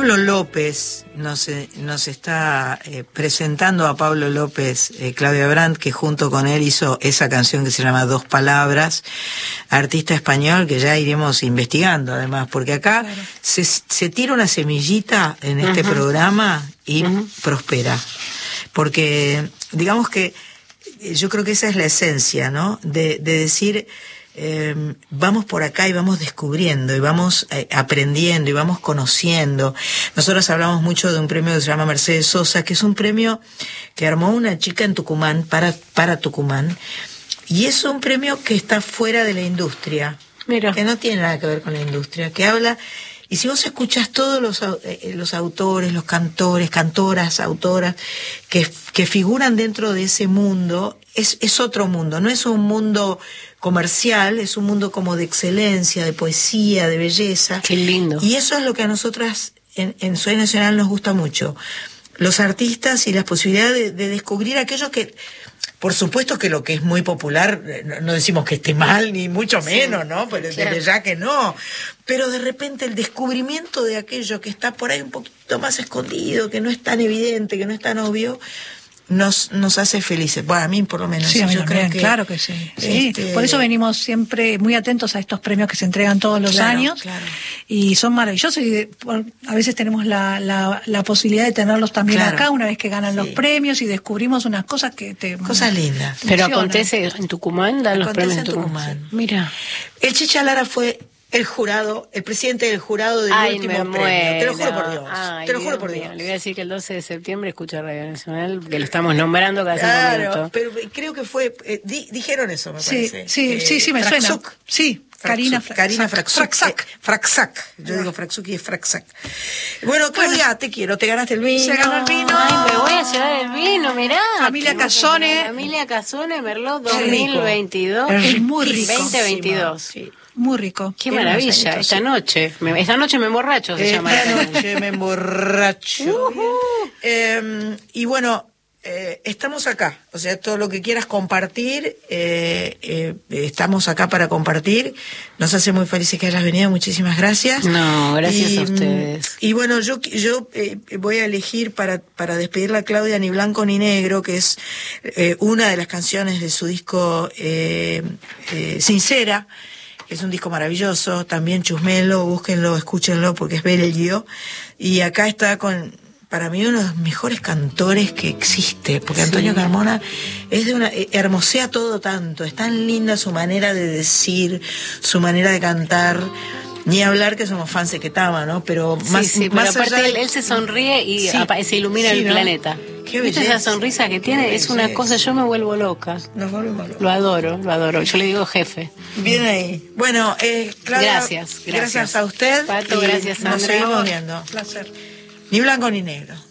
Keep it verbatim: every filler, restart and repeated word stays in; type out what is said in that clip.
Pablo López nos, eh, nos está eh, presentando a Pablo López, eh, Claudia Brandt, que junto con él hizo esa canción que se llama Dos Palabras, artista español que ya iremos investigando además, porque acá claro. se, se tira una semillita en este uh-huh. programa y uh-huh. prospera, porque digamos que yo creo que esa es la esencia, ¿no? De, de decir... Eh, vamos por acá y vamos descubriendo y vamos eh, aprendiendo y vamos conociendo. Nosotros hablamos mucho de un premio que se llama Mercedes Sosa, que es un premio que armó una chica en Tucumán, para, para Tucumán, y es un premio que está fuera de la industria. Mira. Que no tiene nada que ver con la industria, que habla... Y si vos escuchás todos los, eh, los autores, los cantores, cantoras, autoras, que, que figuran dentro de ese mundo, es, es otro mundo, no es un mundo comercial, es un mundo como de excelencia, de poesía, de belleza. Qué lindo. Y eso es lo que a nosotras en, en Soy Nacional nos gusta mucho. Los artistas y las posibilidades de, de descubrir aquello que... Por supuesto que lo que es muy popular, no decimos que esté mal, ni mucho menos, sí, ¿no? Pero claro. Desde ya que no. Pero de repente el descubrimiento de aquello que está por ahí un poquito más escondido, que no es tan evidente, que no es tan obvio, nos nos hace felices. Bueno, a mí por lo menos. Sí, a mí yo también, creo que, claro que sí. sí. Este... Por eso venimos siempre muy atentos a estos premios que se entregan todos los claro, años. Claro. Y son maravillosos. Y a veces tenemos la, la, la posibilidad de tenerlos también claro. acá, una vez que ganan sí. los premios y descubrimos unas cosas que te... Cosas lindas. Pero acontece en Tucumán, dan los premios en Tucumán. Tucumán. Mira. El Chicha Lara fue... el jurado, el presidente del jurado del Ay, último me premio. muero. Te lo juro por Dios. Ay, te lo juro Dios por mío. Dios. Le voy a decir que el doce de septiembre escucha Radio Nacional, que lo estamos nombrando cada claro, cinco minutos. Pero creo que fue, eh, di, dijeron eso, me sí, parece. Sí, eh, sí, sí, me Fraxuc. suena. Sí, Karina Fraxuc. Karina Fraxuc. Fraxac. Eh, Fraxac. Yo digo Fraxuc y es Fraxac. Bueno, Claudia, bueno, te quiero, te ganaste el vino. Se ganó el vino. Ay, me voy a llevar el vino, mirá. Familia Casone. Familia Casone, Merlot dos mil veintidós. Es muy rico. veinte veintidós. Sí. Muy rico. Qué maravilla, esta noche. Me, esta noche me emborracho, se esta llama. Esta noche me emborracho. Uh-huh. eh, y bueno, eh, estamos acá. O sea, todo lo que quieras compartir, eh, eh, estamos acá para compartir. Nos hace muy felices que hayas venido. Muchísimas gracias. No, gracias y, a ustedes. Y bueno, yo yo eh, voy a elegir para, para despedirla a Claudia Ni Blanco Ni Negro, que es eh, una de las canciones de su disco eh, eh, Sincera. Es un disco maravilloso, también chusmelo, búsquenlo, escúchenlo porque es bello. Y acá está con, para mí, uno de los mejores cantores que existe, porque sí. Antonio Carmona es de una, hermosea todo tanto, es tan linda su manera de decir, su manera de cantar. Ni hablar que somos fans de Ketama, ¿no? Pero más, sí, sí, más pero aparte allá de... él, él se sonríe y sí, se ilumina sí, el ¿no? planeta. Qué ¿Viste esa sonrisa que tiene? Qué es una belleza. Cosa, yo me vuelvo loca. Nos volvemos locos. Lo adoro, lo adoro. Yo le digo jefe. Bien ahí. Bueno, eh, Claudia, gracias, gracias. Gracias a usted. Pato, gracias, Sandra. Nos seguimos viendo. Placer. Ni blanco ni negro.